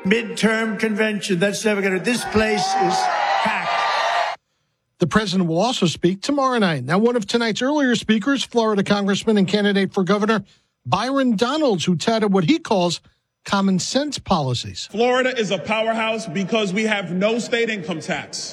midterm convention. That's never going to. This place is packed. The president will also speak tomorrow night. Now, one of tonight's earlier speakers, Florida Congressman and candidate for governor Byron Donalds, who touted what he calls common sense policies. Florida is a powerhouse because we have no state income tax.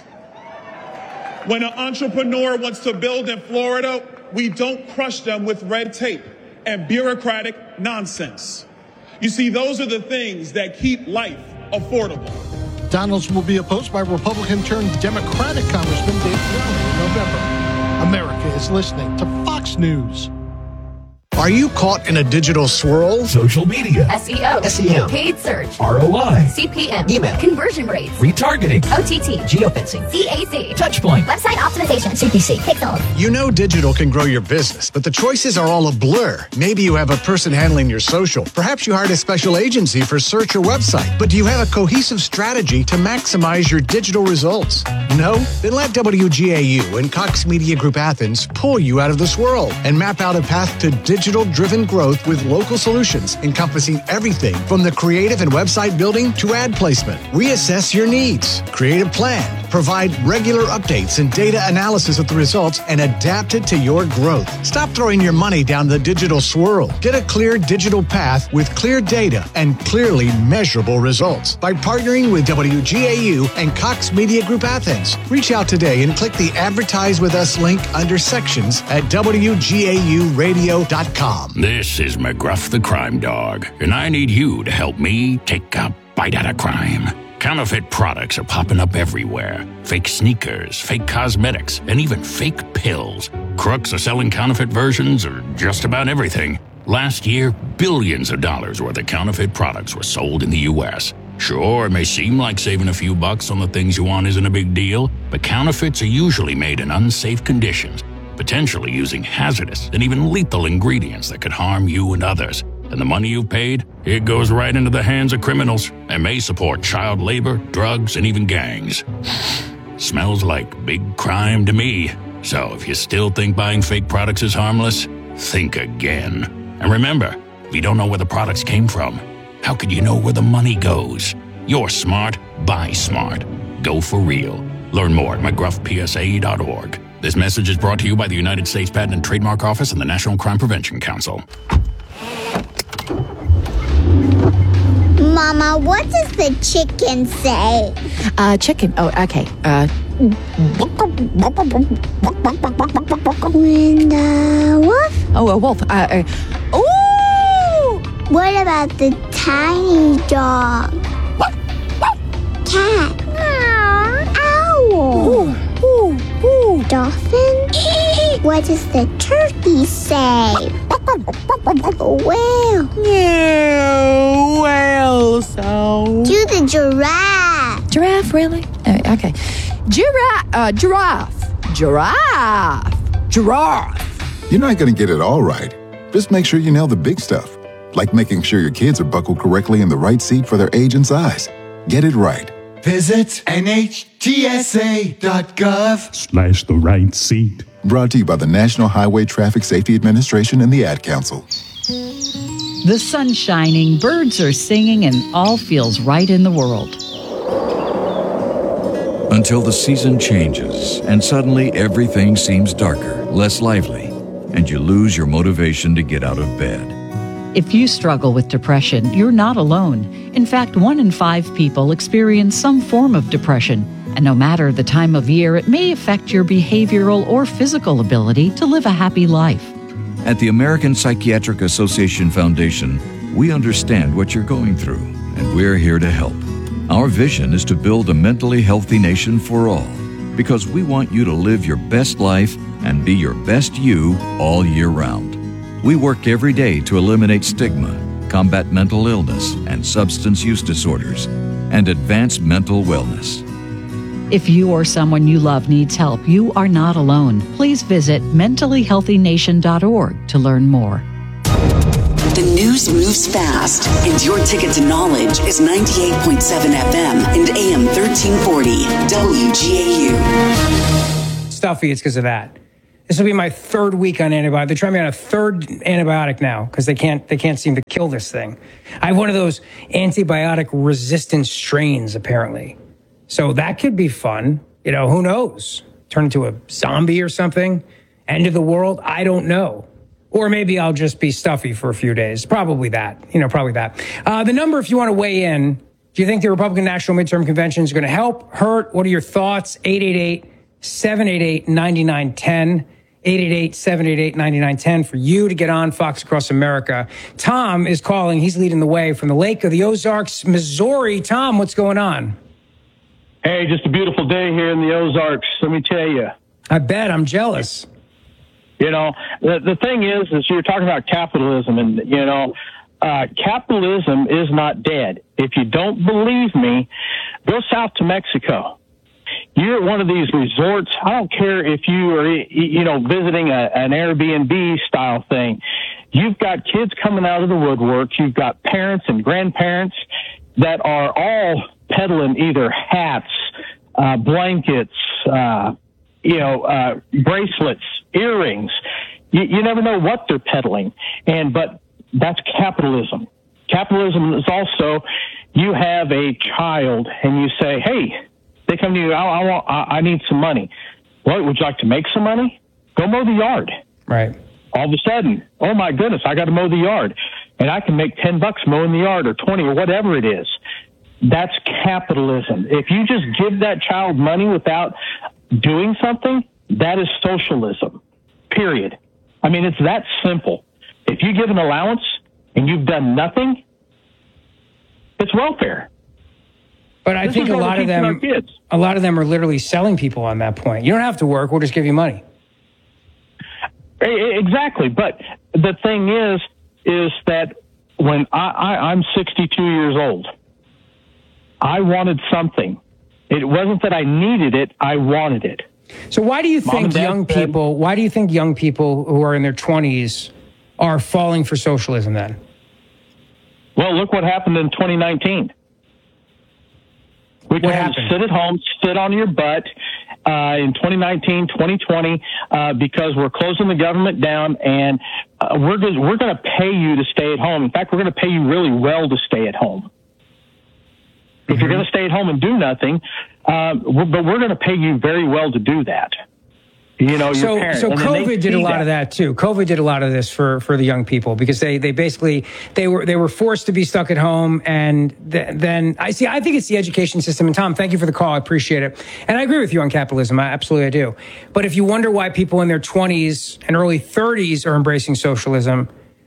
When an entrepreneur wants to build in Florida, we don't crush them with red tape and bureaucratic nonsense. You see, those are the things that keep life affordable. Donalds will be opposed by Republican-turned-Democratic Congressman Dave Browning in November. America is listening to Fox News. Are you caught in a digital swirl? Social media. SEO. SEM. Paid search. ROI. CPM. Email. Conversion rates. Retargeting. OTT. Geofencing. CAC. Touchpoint. Website optimization. CPC. Pixel. You know digital can grow your business, but the choices are all a blur. Maybe you have a person handling your social. Perhaps you hired a special agency for search or website. But do you have a cohesive strategy to maximize your digital results? No? Then let WGAU and Cox Media Group Athens pull you out of the swirl and map out a path to digital-driven growth with local solutions encompassing everything from the creative and website building to ad placement. Reassess your needs, create a plan, provide regular updates and data analysis of the results, and adapt it to your growth. Stop throwing your money down the digital swirl. Get a clear digital path with clear data and clearly measurable results by partnering with WGAU and Cox Media Group Athens. Reach out today and click the Advertise With Us link under sections at WGAUradio.com. This is McGruff the Crime Dog, and I need you to help me take a bite out of crime. Counterfeit products are popping up everywhere. Fake sneakers, fake cosmetics, and even fake pills. Crooks are selling counterfeit versions of just about everything. Last year, billions of dollars worth of counterfeit products were sold in the U.S. Sure, it may seem like saving a few bucks on the things you want isn't a big deal, but counterfeits are usually made in unsafe conditions, potentially using hazardous and even lethal ingredients that could harm you and others. And the money you've paid, it goes right into the hands of criminals and may support child labor, drugs, and even gangs. Smells like big crime to me. So if you still think buying fake products is harmless, think again. And remember, if you don't know where the products came from, how could you know where the money goes? You're smart, buy smart. Go for real. Learn more at McGruffPSA.org. This message is brought to you by the United States Patent and Trademark Office and the National Crime Prevention Council. Mama, what does the chicken say? Chicken. Oh, okay. When the wolf? Oh, a wolf. Ooh! What about the tiny dog? Cat? Owl? Dolphin? What does the turkey say? Whale? Yeah, whale sound. Do the giraffe. Giraffe, really? Okay. Giraffe. Giraffe. You're not going to get it all right. Just make sure you nail the big stuff, like making sure your kids are buckled correctly in the right seat for their age and size. Get it right. Visit NHTSA.gov/the right seat. Brought to you by the National Highway Traffic Safety Administration and the Ad Council. The sun's shining, birds are singing, and all feels right in the world. Until the season changes, and suddenly everything seems darker, less lively, and you lose your motivation to get out of bed. If you struggle with depression, you're not alone. In fact, 1 in 5 people experience some form of depression, and no matter the time of year, it may affect your behavioral or physical ability to live a happy life. At the American Psychiatric Association Foundation, we understand what you're going through, and we're here to help. Our vision is to build a mentally healthy nation for all, because we want you to live your best life and be your best you all year round. We work every day to eliminate stigma, combat mental illness and substance use disorders, and advance mental wellness. If you or someone you love needs help, you are not alone. Please visit mentallyhealthynation.org to learn more. The news moves fast, and your ticket to knowledge is 98.7 FM and AM 1340 WGAU. Stuffy, it's because of that. This will be my third week on antibiotic. They're trying me on a third antibiotic now because they can't seem to kill this thing. I have one of those antibiotic resistant strains, apparently. So that could be fun. Who knows? Turn into a zombie or something? End of the world? I don't know. Or maybe I'll just be stuffy for a few days. Probably that. Probably that. The number, if you want to weigh in, do you think the Republican National Midterm Convention is going to help, hurt? What are your thoughts? 888-788-9910. 888-788-9910 for you to get on Fox Across America. Tom is calling. He's leading the way from the Lake of the Ozarks, Missouri. Tom, what's going on? Hey, just a beautiful day here in the Ozarks. Let me tell you. I bet. I'm jealous. The thing is you're talking about capitalism, and, capitalism is not dead. If you don't believe me, go south to Mexico. You're at one of these resorts. I don't care if you are, visiting an Airbnb style thing. You've got kids coming out of the woodwork. You've got parents and grandparents that are all peddling either hats, blankets, bracelets, earrings. You never know what they're peddling. But that's capitalism. Capitalism is also, you have a child and you say, hey, they come to you, I need some money. What, would you like to make some money? Go mow the yard. Right. All of a sudden, oh my goodness, I got to mow the yard. And I can make $10 mowing the yard, or 20, or whatever it is. That's capitalism. If you just give that child money without doing something, that is socialism. Period. I mean, it's that simple. If you give an allowance and you've done nothing, it's welfare. But I think a lot of them are literally selling people on that point. You don't have to work. We'll just give you money. Exactly. But the thing is that when I'm 62 years old, I wanted something. It wasn't that I needed it. I wanted it. So why do you think young people who are in their 20s are falling for socialism then? Well, look what happened in 2019. We can sit at home, sit on your butt in 2019, 2020, because we're closing the government down, and we're going to pay you to stay at home. In fact, we're going to pay you really well to stay at home. If you're going to stay at home and do nothing, but we're going to pay you very well to do that. Your parents. So COVID did a lot of that too. COVID did a lot of this for the young people because they basically they were forced to be stuck at home, and then I think it's the education system. And Tom, thank you for the call. I appreciate it, and I agree with you on capitalism. I do. But if you wonder why people in their 20s and early 30s are embracing socialism,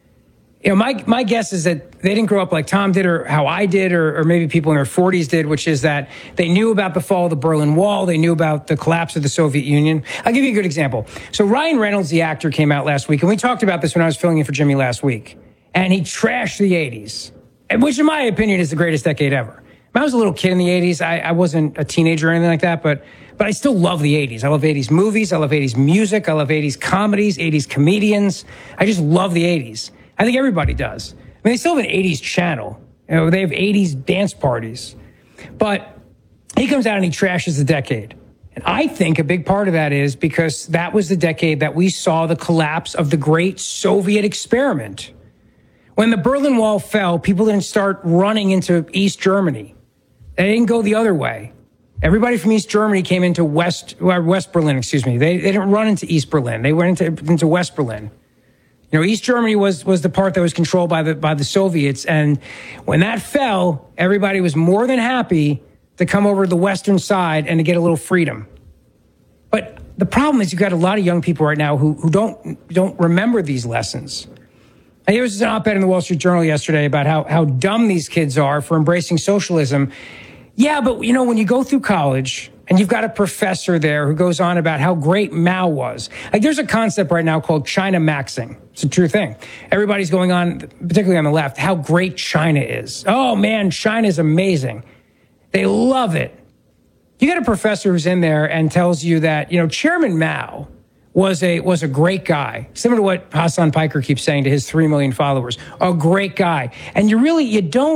my guess is that they didn't grow up like Tom did, or how I did, or maybe people in their 40s did, which is that they knew about the fall of the Berlin Wall. They knew about the collapse of the Soviet Union. I'll give you a good example. So Ryan Reynolds, the actor, came out last week, and we talked about this when I was filling in for Jimmy last week. And he trashed the 80s, which in my opinion is the greatest decade ever. When I was a little kid in the 80s, I wasn't a teenager or anything like that, but I still love the 80s. I love 80s movies. I love 80s music. I love 80s comedies, 80s comedians. I just love the 80s. I think everybody does. I mean, they still have an 80s channel. They have 80s dance parties. But he comes out and he trashes the decade. And I think a big part of that is because that was the decade that we saw the collapse of the great Soviet experiment. When the Berlin Wall fell, people didn't start running into East Germany. They didn't go the other way. Everybody from East Germany came into West Berlin, excuse me. They didn't run into East Berlin. They went into West Berlin. East Germany was the part that was controlled by the Soviets. And when that fell, everybody was more than happy to come over to the Western side and to get a little freedom. But the problem is you've got a lot of young people right now who don't remember these lessons. There was an op-ed in the Wall Street Journal yesterday about how dumb these kids are for embracing socialism. Yeah, but when you go through college and you've got a professor there who goes on about how great Mao was. Like, there's a concept right now called China maxing. It's a true thing. Everybody's going on, particularly on the left, how great China is. Oh man, China's amazing. They love it. You got a professor who's in there and tells you that, Chairman Mao was a great guy, similar to what Hassan Piker keeps saying to his 3 million followers, a great guy. And you don't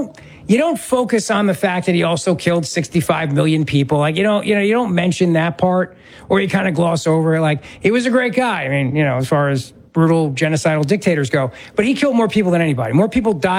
you don't focus on the fact that he also killed 65 million people. Like, you don't mention that part, or you kind of gloss over it. Like, he was a great guy. I mean, as far as brutal genocidal dictators go, but he killed more people than anybody. More people died